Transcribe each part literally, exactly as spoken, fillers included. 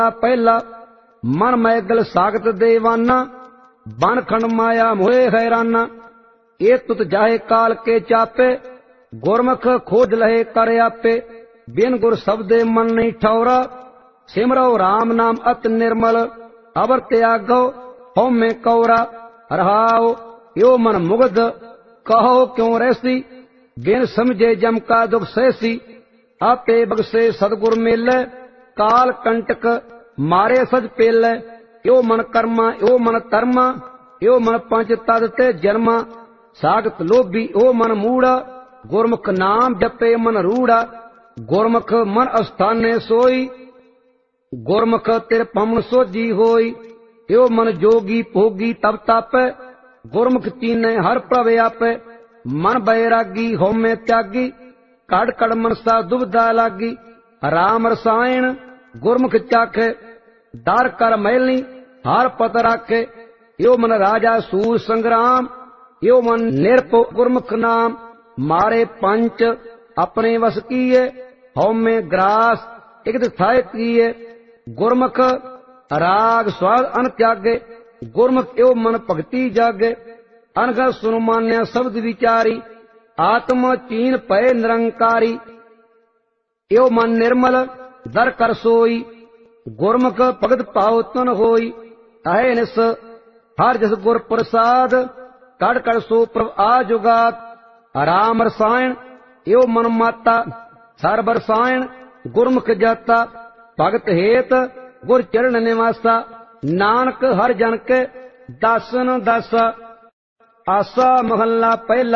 ਪਹਿਲਾ ਮਨ ਮੈਗਲ ਸਾਗਤ ਦੇਵਾਨਾ ਬਨ ਖੰਡ ਮਾਇਆ ਮੋਏ ਹੈਰਾਨਾ। ਇਹ ਤੁਤ ਜਾਹੇ ਕਾਲ ਕੇ ਚਾਪੇ ਗੁਰਮੁਖ ਖੋਜ ਲਹੇ ਕਰ ਆਪੇ। ਬਿਨ ਗੁਰ ਸਬਦੇ ਮਨ ਨਹੀਂ ਠੌਰਾ ਸਿਮਰੋ ਰਾਮ ਨਾਮ ਅਤ ਨਿਰਮਲ। ਅਵਰ ਤਿਆਗੋ ਹਉਮੈ ਕੌਰਾ ਰਹਾਉ यो मन मुग्ध कहो क्यों रहसी। बिन समझे जम का दुख सहसी आपे बगसे सदगुर मेले। काल कंटक मारे सज पेले यो मन कर्मा यो मन धर्मा। यो मन पंच तद ते जन्मा सागत लोभी ओ मन मूड़ा। गुरमुख नाम जपे मन रूड़ा गुरमुख मन अस्थाने सोई। गुरमुख तिर पमन सोजी होई यो मन जोगी भोगी तब तापे। गुरमुख तीने हर प्रभ आपे मन बैरागी होमे त्यागी। कड़ कड़ मनसा दुबदा लागी राम रसायन गुरमुख चाखे। दार कर मैली हार पत राखे यो मन राजा सूर संग्राम। यो मन निरपो गुरमुख नाम मारे पंच अपने वस किए। होमे ग्रास एक थाए किए गुरमुख राग स्वाद अन त्यागे। गुरमुख यो मन भगति जागे अनघ सुन मान्या शब्द विचारी। आत्म चीन पय निरंकारी यो मन निर्मल दर कर सोई। गुरमुख भगत पाओ तन होई अहे निस हर जस गुर प्रसाद। कड़ कड़ सो प्रभ आ जुगात राम रसायन यो मन माता। सर्व रसायन गुरमुख जाता भगत हेत गुर चरण निवासा। नानक हर जन के दासन दासा। आसा महला पहला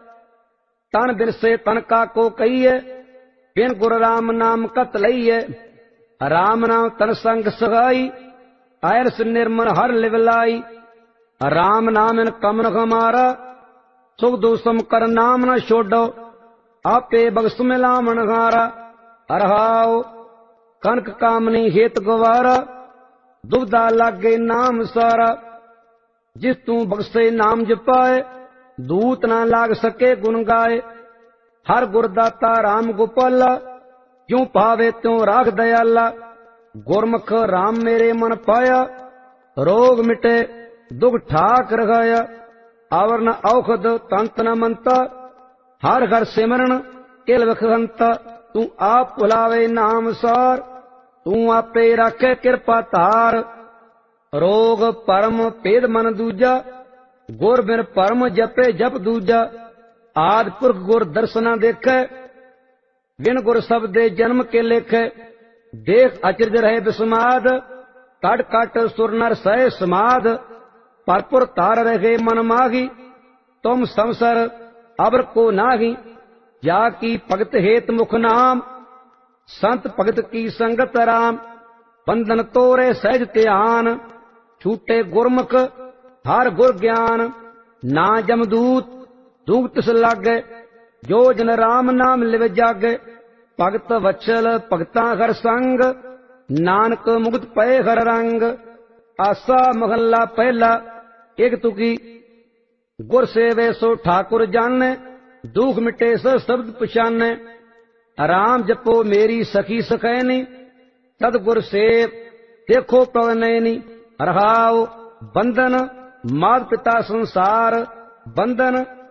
तन बिन से तन का को कहिए। बिन गुर राम नाम कत लईए राम नाम तन संग सगाई। आयरस निर्मन हर लिवलाई राम नाम इन कमन हमारा। सुख दुसम कर नाम न छोड़ो आपे बगस में लामन हारा। अरहाओ कनक कामनी हेत गवारा दुबदा लागे नाम सारा। जिस तू बगसे नाम जपाए दूत ना लाग सके गुण गाए। हर गुरदाता राम गोपाला क्यों पावे त्यों राख दयाला। गुरमुख राम मेरे मन पाया रोग मिटे दुख ठाक रखाया। आवर न औखद तंत न मनता हर घर सिमरन किल वखहंता। तू आप भुलावे नाम सार तू आपे राखे कृपा तार। रोग परम भेद मन दूजा गुर बिन परम जपे जप दूजा। आद पुरख गुर दर्शना देखे बिन गुर शब्दे जन्म के लेखे। देख अचरज रहे बिस्माद कट कट सुर नर सह समाद। परपुर तार रहे मन माही तुम संसर अबर को नाही। जा की भगत हेत मुख नाम संत भगत की संगत राम। बंधन तोरे सहज ध्यान छूटे गुरमुख हर गुर ज्ञान। ना जमदूत दूत तिस लागे जो जन राम नाम लिव जागे। भगत वत्सल भगता हर संग नानक मुक्त पए हर रंग। आसा महला पहला एक तुकी गुर सेवे सो ठाकुर जाने। दुख मिटे सो शब्द पछाने। राम जपो मेरी सखी सखैनी सदगुर सेव देखो पव नैनी। रहाओ बंधन मात पिता संसार बंधन